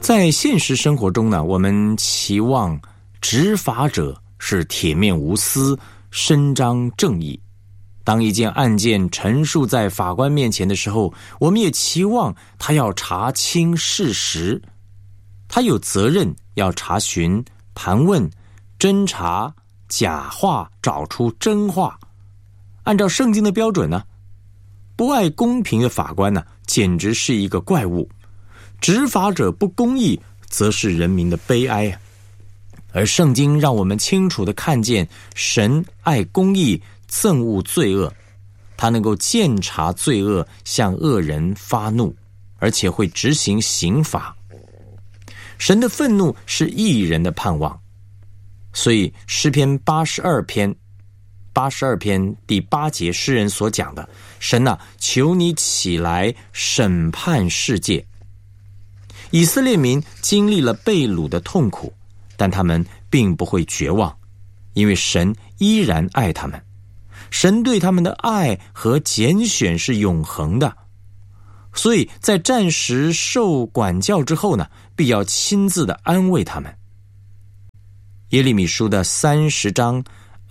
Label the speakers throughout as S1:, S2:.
S1: 在现实生活中呢，我们期望执法者是铁面无私，伸张正义。当一件案件陈述在法官面前的时候，我们也期望他要查清事实，他有责任要查询、盘问、侦查假话，找出真话。按照圣经的标准呢，不爱公平的法官呢，简直是一个怪物。执法者不公义，则是人民的悲哀啊。而圣经让我们清楚地看见，神爱公义，憎恶罪恶，他能够鉴察罪恶，向恶人发怒，而且会执行刑罚。神的愤怒是义人的盼望，所以诗篇82篇第8节，诗人所讲的，神啊，求你起来审判世界。以色列民经历了被掳的痛苦，但他们并不会绝望，因为神依然爱他们。神对他们的爱和拣选是永恒的，所以在暂时受管教之后呢，必要亲自的安慰他们。耶利米书的30章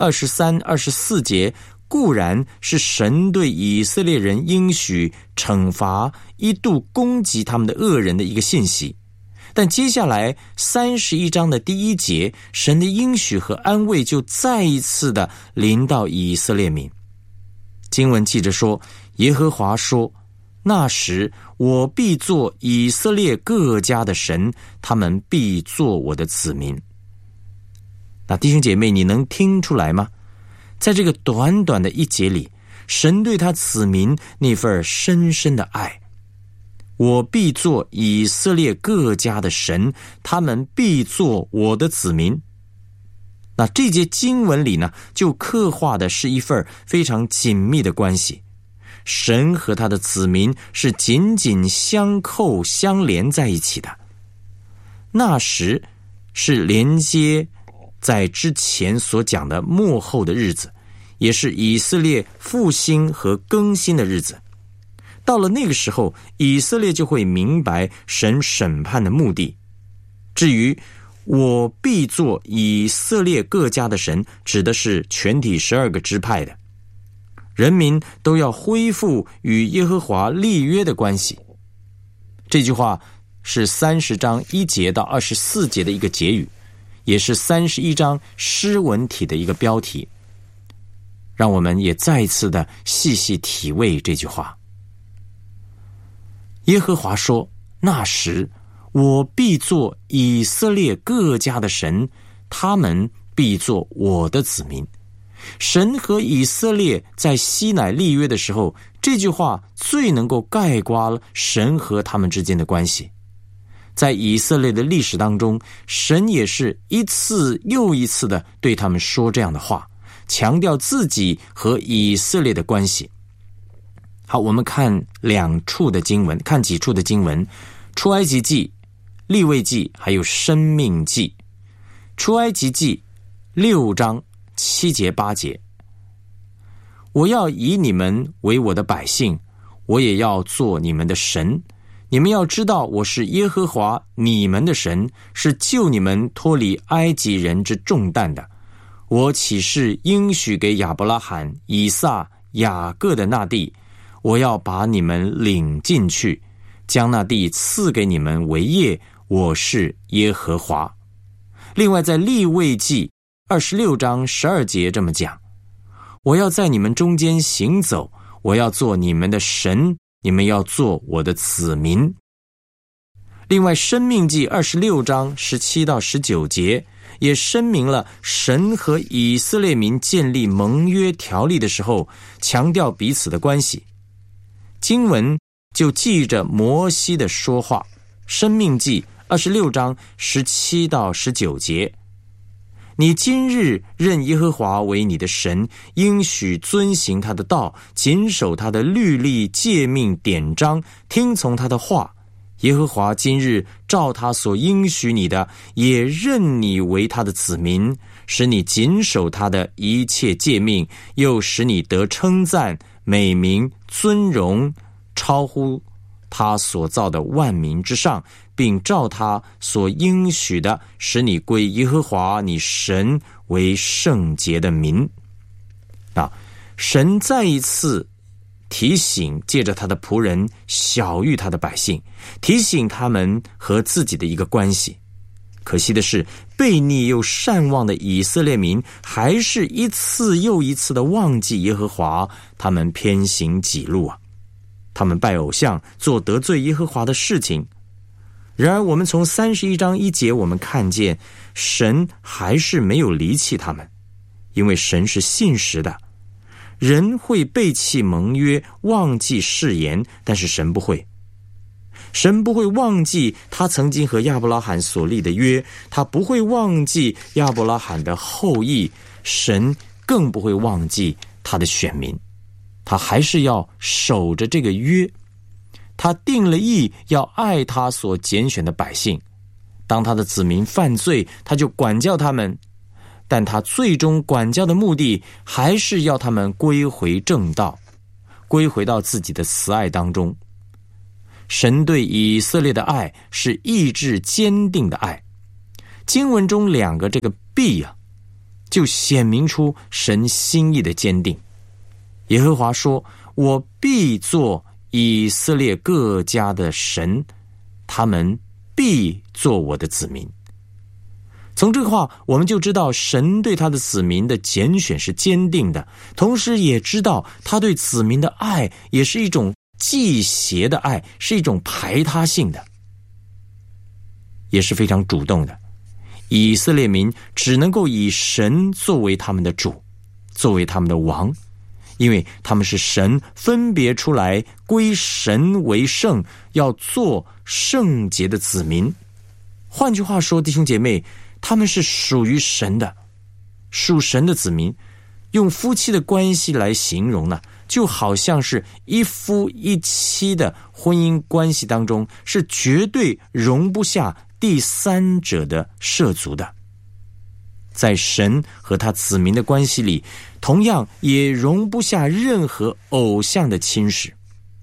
S1: 23、24节，固然是神对以色列人应许惩罚一度攻击他们的恶人的一个信息，但接下来31章的第1节，神的应许和安慰就再一次的临到以色列民。经文记着说，耶和华说，那时我必做以色列各家的神，他们必做我的子民。那弟兄姐妹，你能听出来吗？在这个短短的1节里，神对他子民那份深深的爱。我必做以色列各家的神，他们必做我的子民。那这节经文里呢，就刻画的是一份非常紧密的关系。神和他的子民是紧紧相扣相连在一起的。那时是连接在之前所讲的末后的日子，也是以色列复兴和更新的日子。到了那个时候，以色列就会明白神审判的目的。至于我必做以色列各家的神，指的是全体12个支派的人民都要恢复与耶和华立约的关系。这句话是30章1节到24节的一个结语，也是31章诗文体的一个标题。让我们也再一次的细细体味这句话。耶和华说，那时我必做以色列各家的神，他们必做我的子民。神和以色列在西乃立约的时候，这句话最能够概括了神和他们之间的关系。在以色列的历史当中，神也是一次又一次的对他们说这样的话，强调自己和以色列的关系。好，我们看几处的经文，出埃及记、利未记还有申命记。出埃及记6章7节8节，我要以你们为我的百姓，我也要做你们的神。你们要知道，我是耶和华你们的神，是救你们脱离埃及人之重担的。我起誓应许给亚伯拉罕、以撒、雅各的那地，我要把你们领进去，将那地赐给你们为业，我是耶和华。另外在利未记26章12节这么讲，我要在你们中间行走，我要做你们的神，你们要做我的子民。另外申命记26章17到19节也申明了神和以色列民建立盟约条例的时候，强调彼此的关系。经文就记着摩西的说话，申命记26章17到19节，你今日认耶和华为你的神，应许遵行他的道，谨守他的律例诫命典章，听从他的话。耶和华今日照他所应许你的，也认你为他的子民，使你谨守他的一切诫命，又使你得称赞、美名、尊荣，超乎他所造的万民之上，并照他所应许的，使你归耶和华你神为圣洁的民。神再一次提醒，借着他的仆人晓谕他的百姓，提醒他们和自己的一个关系。可惜的是，悖逆又善忘的以色列民还是一次又一次的忘记耶和华，他们偏行己路啊！他们拜偶像，做得罪耶和华的事情。然而我们从31章1节我们看见，神还是没有离弃他们，因为神是信实的。人会背弃盟约，忘记誓言，但是神不会。神不会忘记他曾经和亚伯拉罕所立的约，他不会忘记亚伯拉罕的后裔，神更不会忘记他的选民，他还是要守着这个约。他定了义，要爱他所拣选的百姓。当他的子民犯罪，他就管教他们，但他最终管教的目的还是要他们归回正道，归回到自己的慈爱当中。神对以色列的爱是意志坚定的爱。经文中两个这个必啊，就显明出神心意的坚定。耶和华说，我必做以色列各家的神，他们必做我的子民。从这个话我们就知道，神对他的子民的拣选是坚定的，同时也知道他对子民的爱也是一种忌邪的爱，是一种排他性的，也是非常主动的。以色列民只能够以神作为他们的主，作为他们的王，因为他们是神分别出来归神为圣，要做圣洁的子民。换句话说，弟兄姐妹，他们是属于神的，属神的子民。用夫妻的关系来形容呢，就好像是一夫一妻的婚姻关系当中，是绝对容不下第三者的涉足的。在神和他子民的关系里，同样也容不下任何偶像的侵蚀。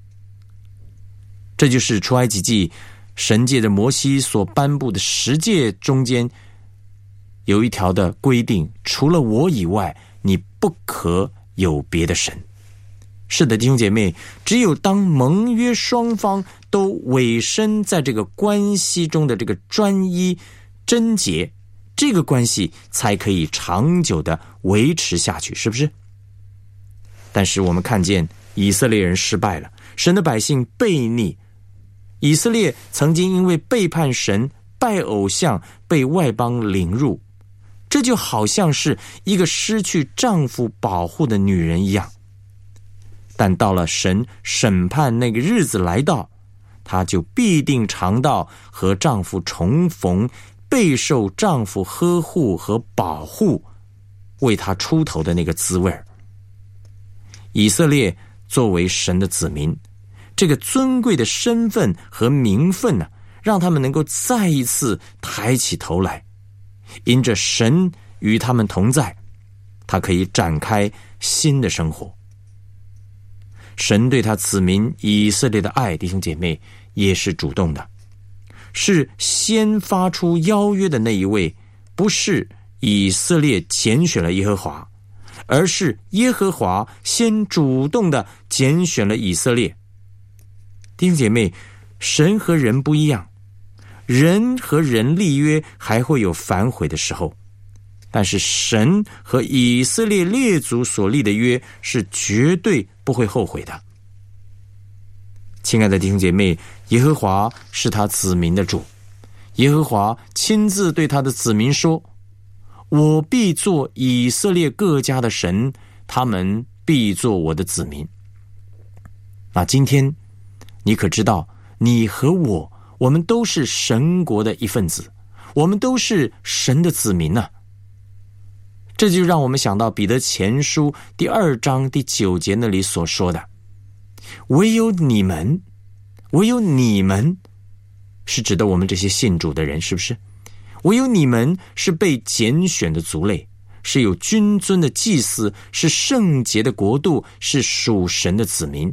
S1: 这就是出埃及记神借着摩西所颁布的10诫中间有一条的规定，除了我以外，你不可有别的神。是的，弟兄姐妹，只有当盟约双方都委身在这个关系中的这个专一贞洁，这个关系才可以长久的维持下去，是不是？但是我们看见以色列人失败了，神的百姓悖逆。以色列曾经因为背叛神、拜偶像被外邦领入，这就好像是一个失去丈夫保护的女人一样。但到了神审判那个日子来到，她就必定尝到和丈夫重逢，备受丈夫呵护和保护，为她出头的那个滋味。以色列作为神的子民，这个尊贵的身份和名分呢，让他们能够再一次抬起头来，因着神与他们同在，他可以展开新的生活。神对他子民以色列的爱，弟兄姐妹，也是主动的，是先发出邀约的那一位，不是以色列拣选了耶和华，而是耶和华先主动的拣选了以色列。弟兄姐妹，神和人不一样，人和人立约还会有反悔的时候，但是神和以色列列祖所立的约是绝对不会后悔的。亲爱的弟兄姐妹，耶和华是他子民的主，耶和华亲自对他的子民说，我必做以色列各家的神，他们必做我的子民。那今天你可知道，你和我们都是神国的一份子，我们都是神的子民啊。这就让我们想到彼得前书第2章第9节那里所说的，唯有你们，是指的我们这些信主的人，是不是？唯有你们是被拣选的族类，是有君尊的祭司，是圣洁的国度，是属神的子民，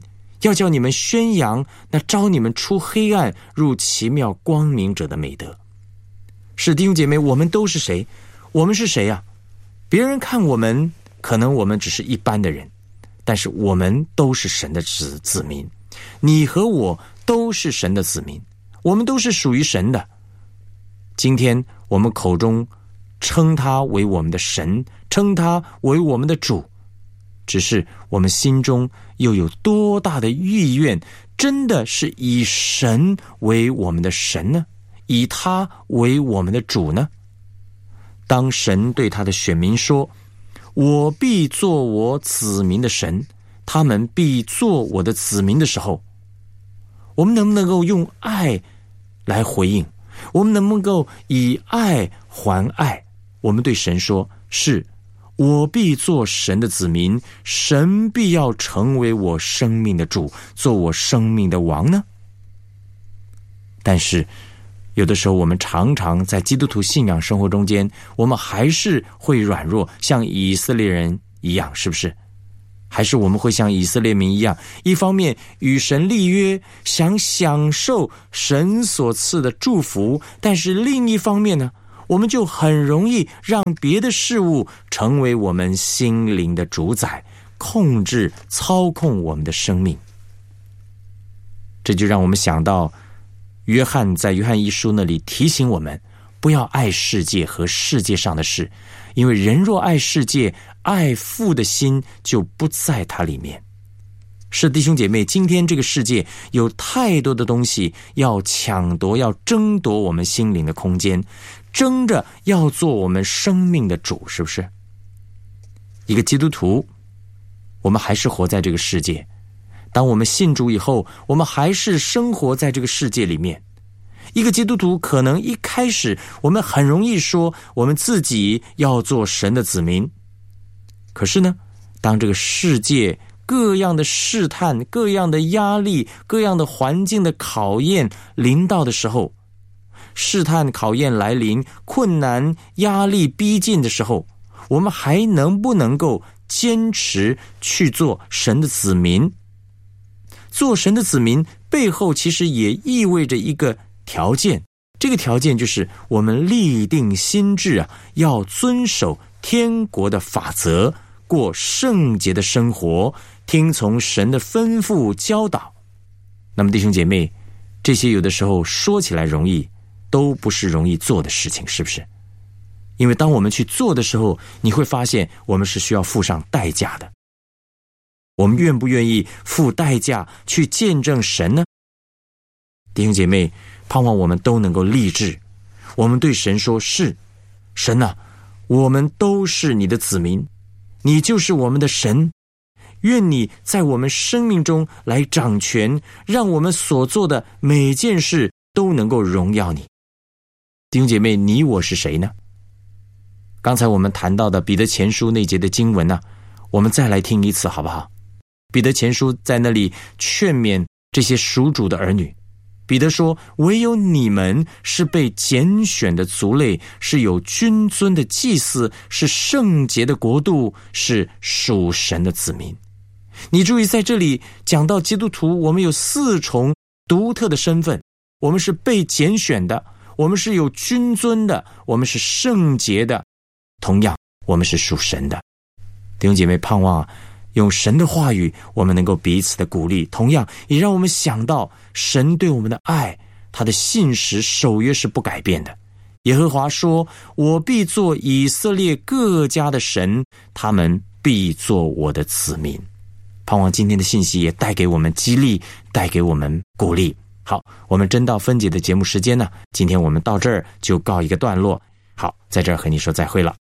S1: 要叫你们宣扬那招你们出黑暗入奇妙光明者的美德。是，弟兄姐妹，我们都是谁？我们是谁啊？别人看我们，可能我们只是一般的人，但是我们都是神的子民。你和我都是神的子民，我们都是属于神的。今天我们口中称他为我们的神，称他为我们的主，只是我们心中又有多大的意愿，真的是以神为我们的神呢？以他为我们的主呢？当神对他的选民说，我必做我子民的神，他们必做我的子民的时候，我们能不能够用爱来回应？我们能不能够以爱还爱？我们对神说，是，我必做神的子民，神必要成为我生命的主，做我生命的王呢？但是有的时候我们常常在基督徒信仰生活中间，我们还是会软弱，像以色列人一样，是不是？还是我们会像以色列民一样，一方面与神立约，想享受神所赐的祝福，但是另一方面呢，我们就很容易让别的事物成为我们心灵的主宰，控制操控我们的生命。这就让我们想到约翰在约翰一书那里提醒我们，不要爱世界和世界上的事，因为人若爱世界，爱父的心就不在它里面。是，弟兄姐妹，今天这个世界有太多的东西要抢夺，要争夺我们心灵的空间，争着要做我们生命的主，是不是？一个基督徒，我们还是活在这个世界，当我们信主以后，我们还是生活在这个世界里面。一个基督徒可能一开始我们很容易说我们自己要做神的子民，可是呢，当这个世界各样的试探、各样的压力、各样的环境的考验临到的时候，试探考验来临，困难压力逼近的时候，我们还能不能够坚持去做神的子民？做神的子民背后其实也意味着一个条件，这个条件就是我们立定心志啊，要遵守天国的法则，过圣洁的生活，听从神的吩咐教导。那么弟兄姐妹，这些有的时候说起来容易，都不是容易做的事情，是不是？因为当我们去做的时候，你会发现我们是需要付上代价的。我们愿不愿意付代价去见证神呢？弟兄姐妹，盼望我们都能够立志，我们对神说，是，神啊，我们都是你的子民，你就是我们的神，愿你在我们生命中来掌权，让我们所做的每件事都能够荣耀你。弟兄姐妹，你我是谁呢？刚才我们谈到的彼得前书那节的经文呢，我们再来听一次好不好？彼得前书在那里劝勉这些属主的儿女，彼得说，唯有你们是被拣选的族类，是有君尊的祭司，是圣洁的国度，是属神的子民。你注意在这里讲到基督徒，我们有4重独特的身份，我们是被拣选的，我们是有君尊的，我们是圣洁的，同样我们是属神的。弟兄姐妹，盼望用神的话语，我们能够彼此的鼓励，同样也让我们想到神对我们的爱，他的信实守约是不改变的。耶和华说，我必做以色列各家的神，他们必做我的子民。盼望今天的信息也带给我们激励，带给我们鼓励。好，我们真道分解的节目时间呢，今天我们到这儿就告一个段落。好，在这儿和你说再会了。